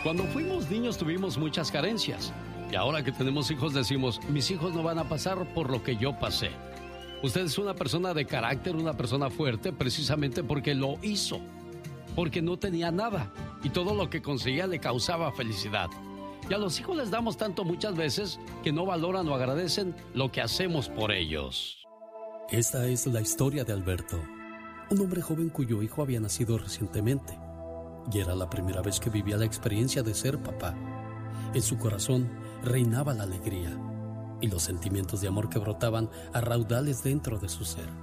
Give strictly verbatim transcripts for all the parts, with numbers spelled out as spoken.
Cuando fuimos niños tuvimos muchas carencias. Y ahora que tenemos hijos decimos, mis hijos no van a pasar por lo que yo pasé. Usted es una persona de carácter, una persona fuerte, precisamente porque lo hizo. Porque no tenía nada. Y todo lo que conseguía le causaba felicidad. Y a los hijos les damos tanto muchas veces que no valoran o agradecen lo que hacemos por ellos. Esta es la historia de Alberto, un hombre joven cuyo hijo había nacido recientemente. Y era la primera vez que vivía la experiencia de ser papá. En su corazón reinaba la alegría y los sentimientos de amor que brotaban a raudales dentro de su ser.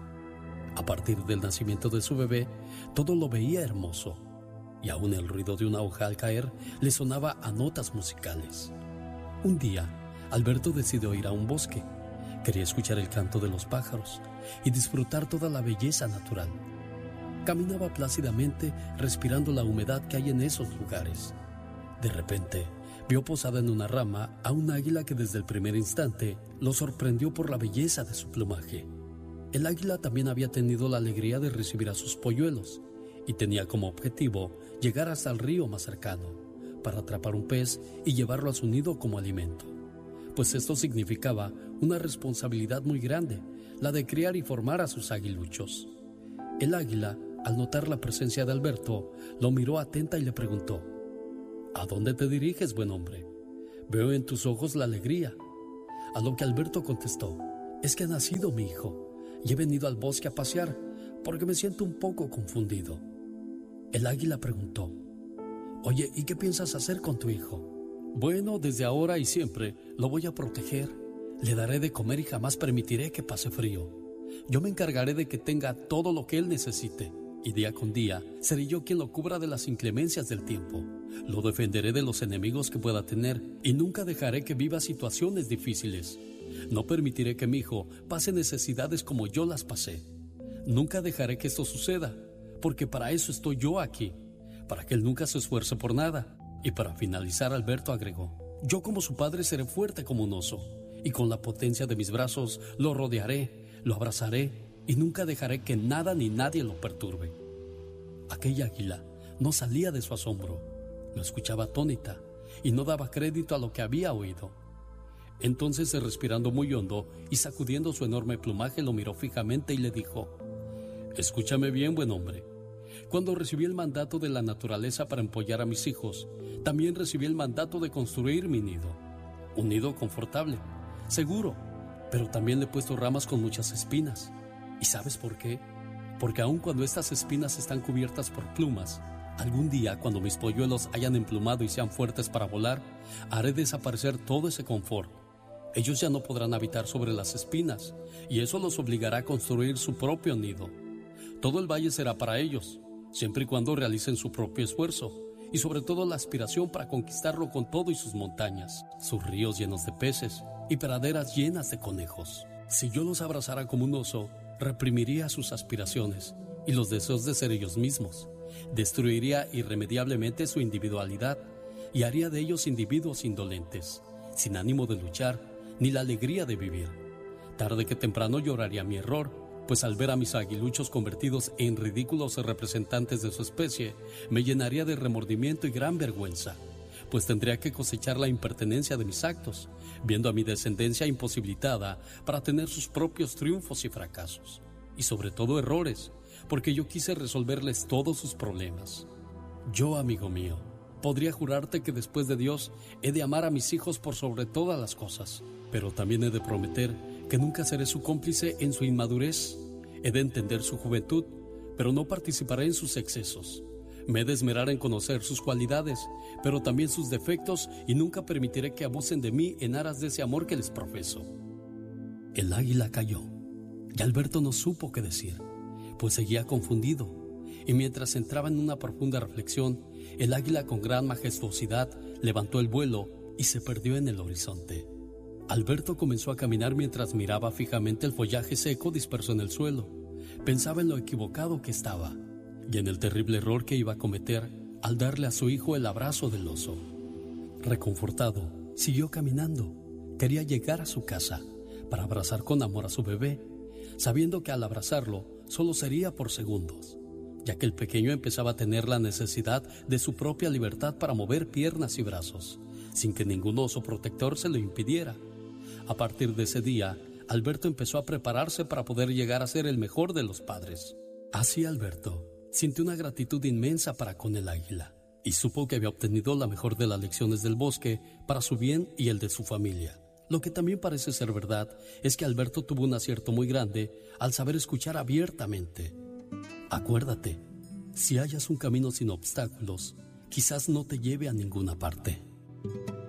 A partir del nacimiento de su bebé, todo lo veía hermoso, y aún el ruido de una hoja al caer le sonaba a notas musicales. Un día, Alberto decidió ir a un bosque. Quería escuchar el canto de los pájaros y disfrutar toda la belleza natural. Caminaba plácidamente, respirando la humedad que hay en esos lugares. De repente, vio posada en una rama a un águila que desde el primer instante lo sorprendió por la belleza de su plumaje. El águila también había tenido la alegría de recibir a sus polluelos y tenía como objetivo llegar hasta el río más cercano para atrapar un pez y llevarlo a su nido como alimento. Pues esto significaba una responsabilidad muy grande, la de criar y formar a sus aguiluchos. El águila, al notar la presencia de Alberto, lo miró atenta y le preguntó: ¿A dónde te diriges, buen hombre? Veo en tus ojos la alegría. A lo que Alberto contestó: es que ha nacido mi hijo y he venido al bosque a pasear porque me siento un poco confundido. El águila preguntó: oye, ¿y qué piensas hacer con tu hijo? Bueno, desde ahora y siempre lo voy a proteger. Le daré de comer y jamás permitiré que pase frío. Yo me encargaré de que tenga todo lo que él necesite. Y día con día seré yo quien lo cubra de las inclemencias del tiempo. Lo defenderé de los enemigos que pueda tener y nunca dejaré que viva situaciones difíciles. No permitiré que mi hijo pase necesidades como yo las pasé. Nunca dejaré que esto suceda, porque para eso estoy yo aquí, para que él nunca se esfuerce por nada. Y para finalizar, Alberto agregó: yo como su padre seré fuerte como un oso, y con la potencia de mis brazos lo rodearé, lo abrazaré, y nunca dejaré que nada ni nadie lo perturbe. Aquella águila no salía de su asombro, lo escuchaba atónita y no daba crédito a lo que había oído. Entonces, respirando muy hondo y sacudiendo su enorme plumaje, lo miró fijamente y le dijo: escúchame bien, buen hombre. Cuando recibí el mandato de la naturaleza para empollar a mis hijos, también recibí el mandato de construir mi nido. Un nido confortable, seguro, pero también le he puesto ramas con muchas espinas. ¿Y sabes por qué? Porque aun cuando estas espinas están cubiertas por plumas, algún día, cuando mis polluelos hayan emplumado y sean fuertes para volar, haré desaparecer todo ese confort. Ellos ya no podrán habitar sobre las espinas, y eso los obligará a construir su propio nido. Todo el valle será para ellos, siempre y cuando realicen su propio esfuerzo, y sobre todo la aspiración para conquistarlo con todo y sus montañas, sus ríos llenos de peces y praderas llenas de conejos. Si yo los abrazara como un oso, reprimiría sus aspiraciones y los deseos de ser ellos mismos, destruiría irremediablemente su individualidad y haría de ellos individuos indolentes, sin ánimo de luchar ni la alegría de vivir. Tarde que temprano lloraría mi error, pues al ver a mis aguiluchos convertidos en ridículos representantes de su especie, me llenaría de remordimiento y gran vergüenza, pues tendría que cosechar la impertenencia de mis actos, viendo a mi descendencia imposibilitada para tener sus propios triunfos y fracasos, y sobre todo errores, porque yo quise resolverles todos sus problemas. Yo, amigo mío, podría jurarte que después de Dios he de amar a mis hijos por sobre todas las cosas, pero también he de prometer que nunca seré su cómplice en su inmadurez. He de entender su juventud, pero no participaré en sus excesos. Me he de esmerar en conocer sus cualidades, pero también sus defectos, y nunca permitiré que abusen de mí en aras de ese amor que les profeso. El águila cayó, y Alberto no supo qué decir, pues seguía confundido, y mientras entraba en una profunda reflexión, el águila con gran majestuosidad levantó el vuelo y se perdió en el horizonte. Alberto comenzó a caminar mientras miraba fijamente el follaje seco disperso en el suelo. Pensaba en lo equivocado que estaba y en el terrible error que iba a cometer al darle a su hijo el abrazo del oso. Reconfortado, siguió caminando. Quería llegar a su casa para abrazar con amor a su bebé, sabiendo que al abrazarlo solo sería por segundos. ya que el pequeño empezaba a tener la necesidad de su propia libertad para mover piernas y brazos, sin que ningún oso protector se lo impidiera. A partir de ese día, Alberto empezó a prepararse para poder llegar a ser el mejor de los padres. Así Alberto sintió una gratitud inmensa para con el águila y supo que había obtenido la mejor de las lecciones del bosque para su bien y el de su familia. Lo que también parece ser verdad es que Alberto tuvo un acierto muy grande al saber escuchar abiertamente. Acuérdate, si hallas un camino sin obstáculos, quizás no te lleve a ninguna parte.